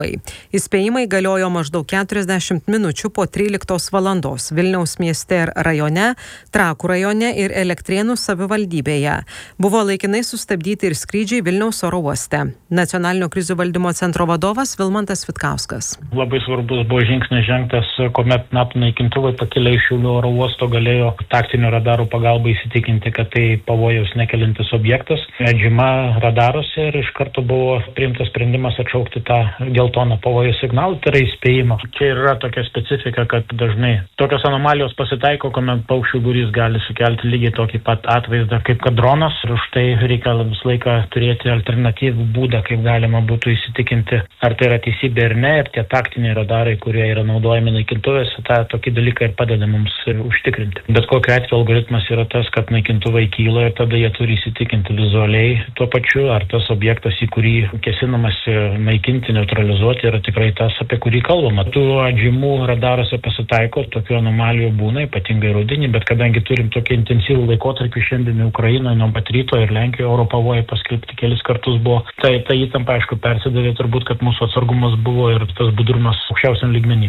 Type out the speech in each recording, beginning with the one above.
Įspėjimai galiojo maždaug 40 minučių po 13 valandos Vilniaus mieste ir rajone, Trakų rajone ir Elektrėnų savivaldybėje. Buvo laikinai sustabdyti ir skrydžiai Vilniaus oro uoste. Nacionalinio krizių valdymo centro vadovas Vilmantas Vitkauskas. Labai svarbus buvo žingsnis žengtas, kuomet NATO naikintuvai pakilę iš Šiaulių oro uosto galėjo taktinių radarų pagalba įsitikinti, kad tai pavojaus nekeliantis objektas. Žyma radaruose ir iš karto buvo priimtas sprendimas atšaukti tą geltoną pavojų signalą, tai yra įspėjimą. Čia yra tokia specifika, kad dažnai tokios anomalijos pasitaiko, kuomet paukščių būrys gali sukelti lygiai tokį pat atvaizdą kaip kad dronas, ir už tai reikia visą laiką turėti alternatyvų būdą, kaip galima būtų įsitikinti, ar tai yra teisybė ar ne, ir tie taktiniai radarai, kurie yra naudojami naikintuvėse, tą tokį dalyką ir padeda mums užtikrinti. Bet kokiu atveju algoritmas yra tas, kad naikintuvai kyla ir tada jie turi įsitikinti vizualiai tuo pačiu, ar tas objektas, į kurį kesinamasi naikinti, neutralizuoti, yra tikrai tas, apie kurį kalbama. Tų atžymų radaruose pasitaiko, tokių anomalijų būna, ypatingai rudenį, bet kadangi turim tokį intensyvų laikotarpį šiandien Ukrainoje, nuo pat ryto ir Lenkijoje oro pavojai paskelbti kelis kartus buvo, tai ta įtampa, aišku, persidavė turbūt, kad mūsų atsargumas buvo ir tas budrumas aukščiausiam lygmenį.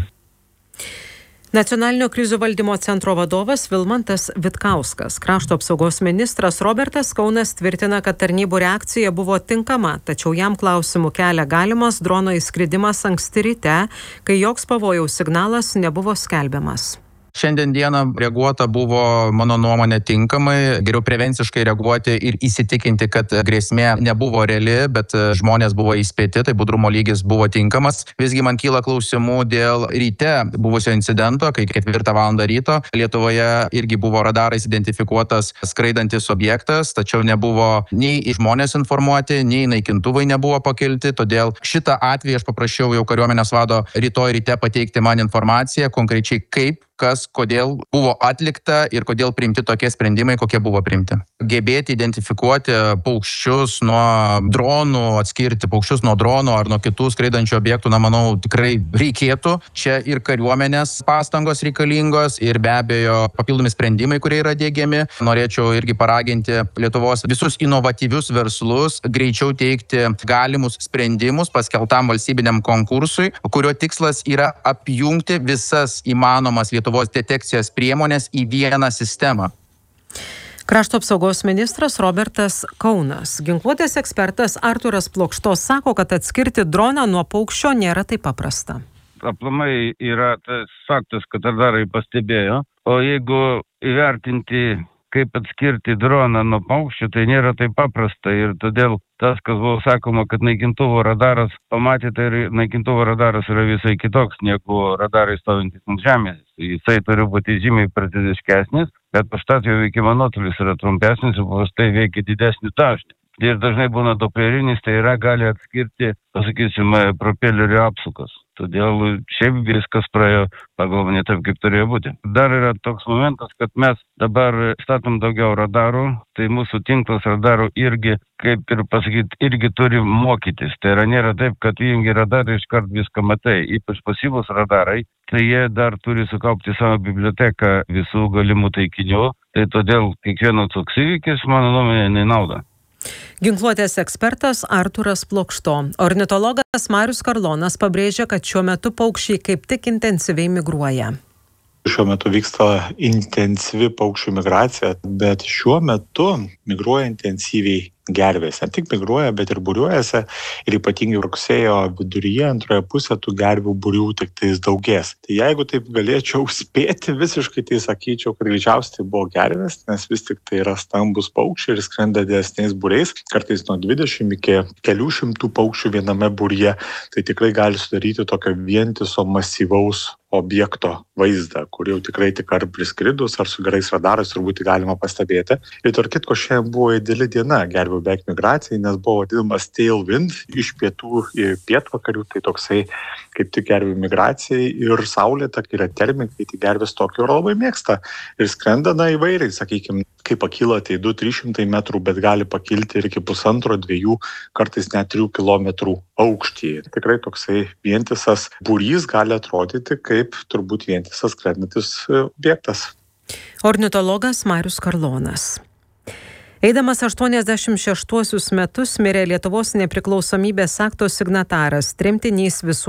Nacionalinio krizių valdymo centro vadovas Vilmantas Vitkauskas. Krašto apsaugos ministras Robertas Kaunas tvirtina, kad tarnybų reakcija buvo tinkama, tačiau jam klausimų kelia galimas drono įskridimas anksti ryte, kai joks pavojaus signalas nebuvo skelbiamas. Šiandien dieną reaguota buvo, mano nuomonė, tinkamai, geriau prevenciškai reaguoti ir įsitikinti, kad grėsmė nebuvo reali, bet žmonės buvo įspėti, tai budrumo lygis buvo tinkamas. Visgi man kyla klausimų dėl ryte buvusio incidento, kai 4 valandą ryto Lietuvoje irgi buvo radarais identifikuotas skraidantis objektas, tačiau nebuvo nei žmonės informuoti, nei naikintuvai nebuvo pakelti, todėl šitą atvejį aš paprašiau jau kariuomenės vado rytoj ryte pateikti man informaciją, konkrečiai kaip, kas, kodėl buvo atlikta ir kodėl priimti tokie sprendimai, kokie buvo priimti. Gebėti identifikuoti paukščius nuo dronų, atskirti paukščius nuo dronų ar nuo kitų skraidančių objektų, manau, tikrai reikėtų. Čia ir kariuomenės pastangos reikalingos ir be abejo papildomi sprendimai, kurie yra diegiami. Norėčiau irgi paraginti Lietuvos visus inovatyvius verslus greičiau teikti galimus sprendimus paskelbtam valstybiniam konkursui, kurio tikslas yra apjungti visas įmanomas Lietuvos detekcijos priemonės į vieną sistemą. Krašto apsaugos ministras Robertas Kaunas. Ginkluotės ekspertas Artūras Plokštos sako, kad atskirti droną nuo paukščio nėra taip paprasta. Aplamai yra tas faktas, kad radarai pastebėjo, o jeigu įvertinti, kaip atskirti droną nuo paukščio, tai nėra taip paprasta ir todėl tas, kas buvo sakoma, kad naikintuvo radaras pamatė, tai naikintuvo radaras yra visai kitoks negu radarai stovintys ant žemės. Jisai turi būti žymiai preciziškesnis, bet paštat jo veikimo nuotolis yra trumpesnis ir paprastai veikia didesnį dažnį. Ir dažnai būna doplerinis, tai yra gali atskirti, pasakysim, propelerių apsukas. Todėl šiaip viskas praėjo pagal ne taip, kaip turėjo būti. Dar yra toks momentas, kad mes dabar statom daugiau radarų, tai mūsų tinklas radarų irgi, kaip ir pasakyti, irgi turi mokytis. Tai yra nėra taip, kad įjungi radarą iškart viską matai. Ypač pasyvus radarai, tai jie dar turi sukaupti savo biblioteką visų galimų taikinių. Tai todėl kiekvienas toks įvykis, mano nuomonė, nenauda. Ginkluotės ekspertas Artūras Plokšto. Ornitologas Marius Karlonas pabrėžia, kad šiuo metu paukščiai kaip tik intensyviai migruoja. Šiuo metu vyksta intensyvi paukščių migracija, bet šiuo metu migruoja intensyviai gervės. Ne tik migruoja, bet ir būriuojasi ir ypatingai rugsėjo viduryje, antroje pusėje tų gervių būrių tik tais daugės. Tai jeigu taip galėčiau spėti visiškai, tai sakyčiau, kad greičiausiai tai buvo gervės, nes vis tik tai yra stambus paukščiai ir skrenda didesniais būriais, kartais nuo 20 iki kelių šimtų paukščių viename būryje. Tai tikrai gali sudaryti tokio vientiso masyvaus objekto vaizdą, kur jau tikrai tik ar priskridus, ar su gerais radarais turbūt galima pastebėti. Ir tarp kitko šiandien buvo ideali diena gervių beveik migracijai, nes buvo vadinamas tailwind iš pietų į pietvakarių, tai toksai kaip tik gervių migracijai ir saulėta, kai yra termikai, tai gervės tokio labai mėgsta ir skrenda įvairiai, sakykime, kai pakyla tai 200-300 metrų, bet gali pakilti ir iki 1,5-2, kartais net 3 kilometrų aukštį. Tikrai toksai vientisas būrys gali atrodyti kaip turbūt vientisas skrendantis objektas. Ornitologas Marius Karlonas. Eidamas 86 metus mirė Lietuvos nepriklausomybės akto signataras, tremtinys